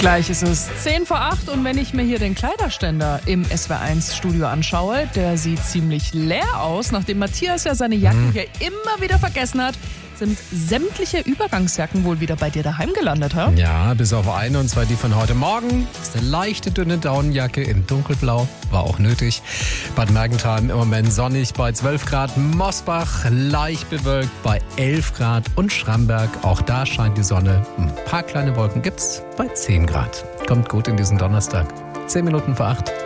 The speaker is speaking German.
Gleich ist es 10 vor 8 und wenn ich mir hier den Kleiderständer im SWR1-Studio anschaue, der sieht ziemlich leer aus. Nachdem Matthias ja seine Jacken hier immer wieder vergessen hat, sind sämtliche Übergangsjacken wohl wieder bei dir daheim gelandet, ha? Ja, bis auf eine, und zwar die von heute Morgen. Das ist eine leichte, dünne Daunenjacke in dunkelblau. War auch nötig. Bad Mergentheim im Moment sonnig bei 12 Grad. Mosbach leicht bewölkt bei 11 Grad. Und Schramberg, auch da scheint die Sonne. Ein paar kleine Wolken gibt's bei 10 Grad. Kommt gut in diesen Donnerstag. 10 Minuten vor 8.